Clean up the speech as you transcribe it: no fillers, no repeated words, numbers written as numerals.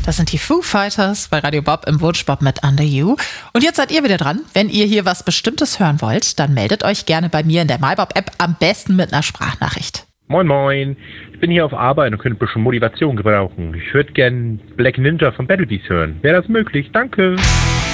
Das sind die Foo Fighters bei Radio Bob im Wunschbob mit Under You. Und jetzt seid ihr wieder dran. Wenn ihr hier was Bestimmtes hören wollt, dann meldet euch gerne bei mir in der MyBob-App, am besten mit einer Sprachnachricht. Moin Moin, ich bin hier auf Arbeit und könnte ein bisschen Motivation gebrauchen. Ich würde gern Black Ninja von Battle Beast hören. Wäre das möglich? Danke.